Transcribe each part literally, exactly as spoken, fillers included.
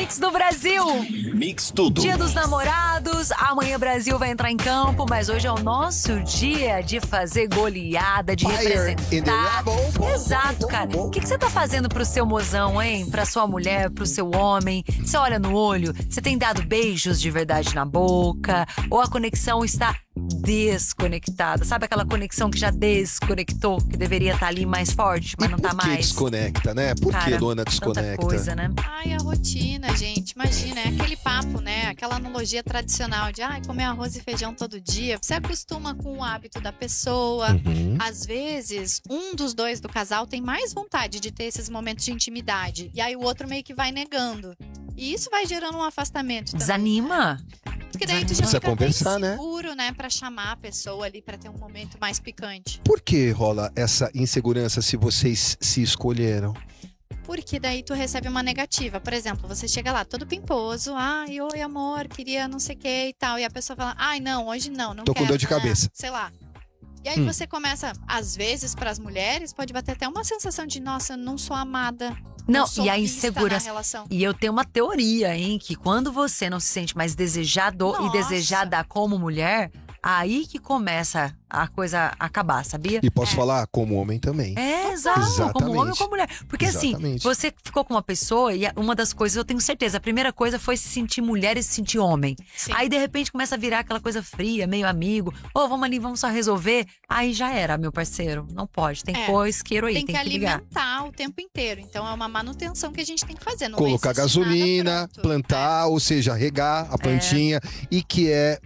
Mix do Brasil. Mix tudo. Dia dos Namorados. Amanhã o Brasil vai entrar em campo, mas hoje é o nosso dia de fazer goleada, de Fire representar. Bom, bom, Exato, bom, cara. bom. O que, que você tá fazendo pro seu mozão, hein? Pra sua mulher, pro seu homem? Você olha no olho? Você tem dado beijos de verdade na boca? Ou a conexão está desconectada? Sabe aquela conexão que já desconectou, que deveria estar ali mais forte, mas E não tá por que mais? desconecta, né? Por Cara, que Luana tanta desconecta? coisa, né? Ai, a rotina, gente. Imagina, é aquele papo, né? Aquela analogia tradicional de ai, comer arroz e feijão todo dia. Você acostuma com o hábito da pessoa. Uhum. Às vezes, um dos dois do casal tem mais vontade de ter esses momentos de intimidade. E aí o outro meio que vai negando. E isso vai gerando um afastamento também. Desanima. Porque daí tu já Precisa fica conversar, bem né? seguro, né? Pra chamar a pessoa ali, pra ter um momento mais picante. Por que rola essa insegurança se vocês se escolheram? Porque daí tu recebe uma negativa. Por exemplo, você chega lá todo pimposo. Ai, oi, amor, queria não sei o que e tal. E a pessoa fala, ai, não, hoje não, não Tô com quero. dor de cabeça. Ah, sei lá. E aí Hum. você começa, às vezes, pras mulheres, pode bater até uma sensação de, nossa, eu não sou amada. Não, sou e a vista insegurança. na relação. E eu tenho uma teoria, hein, que quando você não se sente mais desejado e Nossa. desejada como mulher, aí que começa a coisa a acabar, sabia? E posso É. falar como homem também. É, exato, como Exatamente. homem ou como mulher. Porque assim, Exatamente. você ficou com uma pessoa e uma das coisas, eu tenho certeza, a primeira coisa foi se sentir mulher e se sentir homem. Sim. Aí, de repente, começa a virar aquela coisa fria, meio amigo. Ô, vamos ali, vamos só resolver. Aí já era, meu parceiro. Não pode, tem É. que pôr isqueiro aí, tem tem que, que ligar. alimentar o tempo inteiro. Então é uma manutenção que a gente tem que fazer. Não Colocar existe nada gasolina, pronto. plantar, ou seja, regar a plantinha. E que é,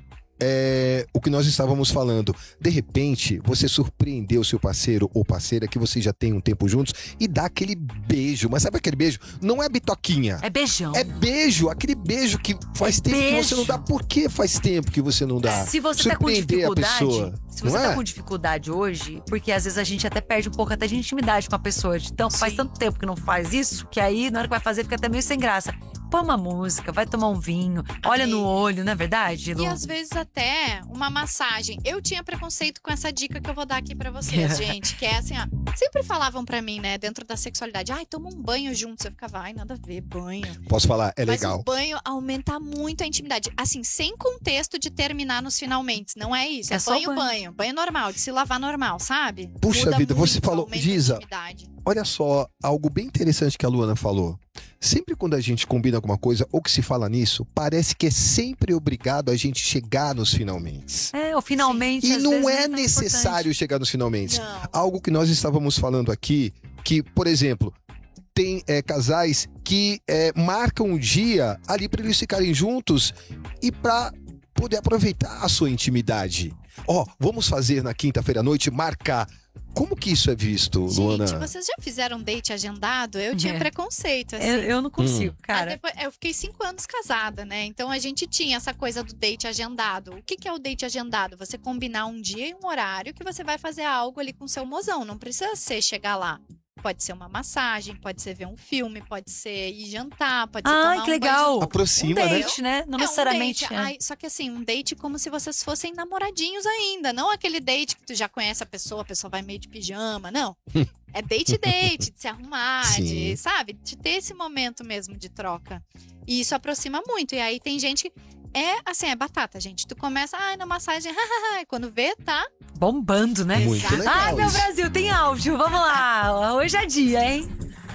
é o que nós estávamos falando. De repente, você surpreendeu o seu parceiro ou parceira que você já tem um tempo juntos e dá aquele beijo. Mas sabe aquele beijo? Não é bitoquinha. É beijão. É beijo, aquele beijo que faz tempo que você não dá. Por que faz tempo que você não dá? Se você tá com Surpreender a dificuldade, pessoa, se você não tá é? com dificuldade hoje, porque às vezes a gente até perde um pouco até de intimidade com a pessoa. Então, faz Sim. tanto tempo que não faz isso, que aí na hora que vai fazer fica até meio sem graça. Põe uma música, vai tomar um vinho, olha no olho, não é verdade, Lu? E às vezes até uma massagem. Eu tinha preconceito com essa dica que eu vou dar aqui pra vocês, gente. Que é assim, ó. Sempre falavam pra mim, né, dentro da sexualidade. Ai, toma um banho juntos. Eu ficava, ai, nada a ver, banho. Posso falar? É Mas legal. o banho aumenta muito a intimidade. Assim, sem contexto de terminar nos finalmente. Não é isso. É, É só banho, banho. banho. Banho normal, de se lavar normal, sabe? Puxa Muda vida, você muito, falou- aumenta a Giza, intimidade. Olha só, algo bem interessante que a Luana falou. Sempre quando a gente combina alguma coisa ou que se fala nisso, parece que é sempre obrigado a gente chegar nos finalmente. É, ou finalmente. E às não vezes, é nem tão necessário chegar nos finalmente. Não. Algo que nós estávamos falando aqui, que, por exemplo, tem é, casais que é, marcam um dia ali para eles ficarem juntos e para poder aproveitar a sua intimidade. Ó, vamos fazer na quinta-feira à noite, marcar. Como que isso é visto, Luana? Gente, vocês já fizeram date agendado? Eu tinha É. preconceito, assim. Eu, eu não consigo, Hum. Mas cara. depois- eu fiquei cinco anos casada, né? Então a gente tinha essa coisa do date agendado. O que, que é o date agendado? Você combinar um dia e um horário que você vai fazer algo ali com seu mozão. Não precisa ser chegar lá. Pode ser uma massagem, pode ser ver um filme, pode ser ir jantar, pode ser Ai, tomar que um legal. banho. Aproxima, um né? date, né? Não É, um necessariamente. date. é. Ai, só que assim, um date como se vocês fossem namoradinhos ainda. Não aquele date que tu já conhece a pessoa, a pessoa vai meio de pijama. Não. É date date, de se arrumar, Sim. de, sabe? De ter esse momento mesmo de troca. E isso aproxima muito. E aí tem gente que. É assim, é batata, gente. Tu começa, ai, na massagem, hahaha. E quando vê, tá. Bombando, né? Muito Exato. legal Ai, meu isso. Brasil, tem áudio. Vamos lá. Hoje é dia, hein?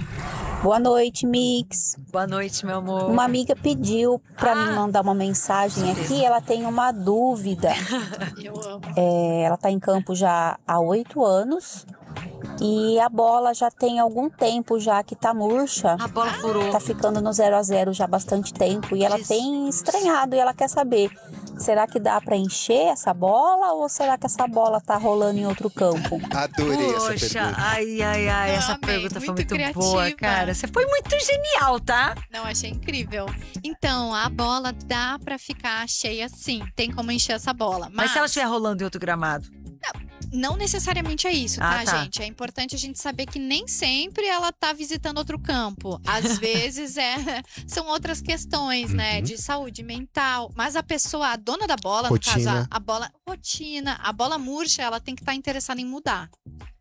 Boa noite, Mix. Boa noite, meu amor. Uma amiga pediu para Ah. mim mandar uma mensagem aqui. Ela tem uma dúvida. Eu amo. É, ela está em campo já há oito anos e a bola já tem algum tempo já que tá murcha. A bola furou. Tá ficando no zero a zero já há bastante tempo e ela Jesus. tem estranhado e ela quer saber, será que dá para encher essa bola ou será que essa bola tá rolando em outro campo? Adorei essa Poxa, pergunta. ai, ai, ai, Eu essa amei, pergunta foi muito muito boa, criativa. cara. Você foi muito genial, tá? Não, achei incrível. Então, a bola dá pra ficar cheia sim. Tem como encher essa bola. Mas, Mas, se ela estiver rolando em outro gramado? não necessariamente é isso, Ah, tá, tá. gente? É importante a gente saber que nem sempre ela tá visitando outro campo. Às vezes é, são outras questões, né? Uhum. De saúde mental. Mas a pessoa, a dona da bola, no Rotina. caso, a, a bola, rotina, a bola murcha, ela tem que estar interessada em mudar.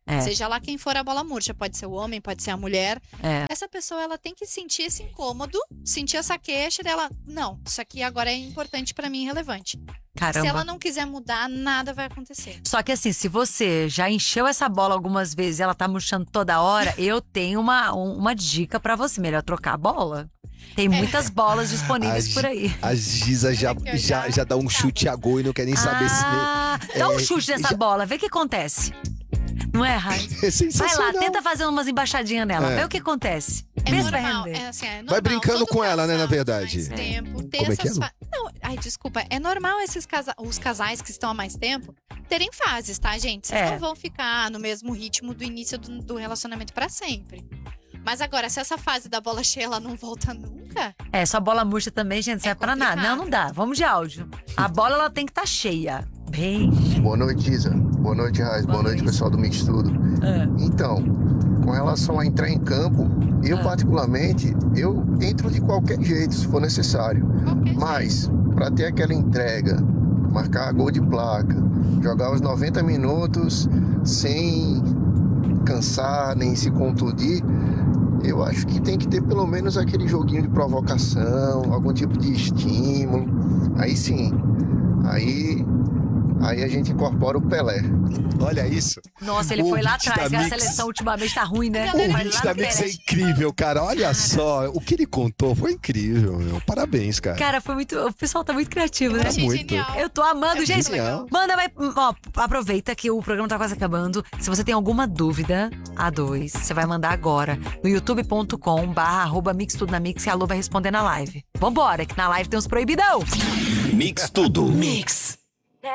É. Seja lá quem for a bola murcha, pode ser o homem, pode ser a mulher. É. Essa pessoa, ela tem que sentir esse incômodo, sentir essa queixa dela. Não, isso aqui agora é importante pra mim, relevante. Caramba. Se ela não quiser mudar, nada vai acontecer. Só que assim, se você já encheu essa bola algumas vezes e ela tá murchando toda hora, eu tenho uma, um- uma dica pra você. Melhor trocar a bola. Tem muitas bolas disponíveis A por aí. A Giza já, É que eu já, já- já dá um chute a gol e não quer nem saber Ah, dá um É, chute nessa já- bola, vê o que acontece. Não é, Rai? se. É Vai sensacional. lá, tenta fazer umas embaixadinhas nela, É. vê o que acontece. É Vê se vai normal, render. é assim, é normal. Vai brincando Todo com ela, né, na casal verdade. mais tempo, ter Como é que essas é, Lu? fa- Não, ai, desculpa. É normal esses casa... os casais que estão há mais tempo terem fases, tá, gente? Vocês É. não vão ficar no mesmo ritmo do início do, do relacionamento pra sempre. Mas agora, se essa fase da bola cheia ela não volta nunca, É, só bola murcha também, gente, não serve pra nada. Não, não dá. Vamos de áudio. A bola, ela tem que estar cheia. Bem. Boa noite, Isa. Boa noite, Raiz. Boa, Boa noite, noite. pessoal do Mix Tudo. É. Então, com relação a entrar em campo, eu Ah. particularmente, eu entro de qualquer jeito, se for necessário. qualquer Mas, para ter aquela entrega, marcar gol de placa, jogar os noventa minutos sem cansar, nem se contundir, eu acho que tem que ter pelo menos aquele joguinho de provocação, algum tipo de estímulo. Aí sim, aí, aí a gente incorpora o Pelé. Olha isso. Nossa, ele O foi lá ouvinte atrás. da A Mix. seleção ultimamente tá ruim, né? O Foi ouvinte lá da no Mix é Pelé. incrível, cara. Olha só, o que ele contou foi incrível, meu. Parabéns, cara. Cara, foi muito. O pessoal tá muito criativo, Eu né? achei muito. genial. Eu tô amando, É gente. muito legal. Manda, vai. Ó, aproveita que o programa tá quase acabando. Se você tem alguma dúvida, a dois, você vai mandar agora no youtube ponto com barra arroba mix tudo na mix e a Lu vai responder na live. Vambora, que na live tem uns proibidão. Mix Tudo. Mix.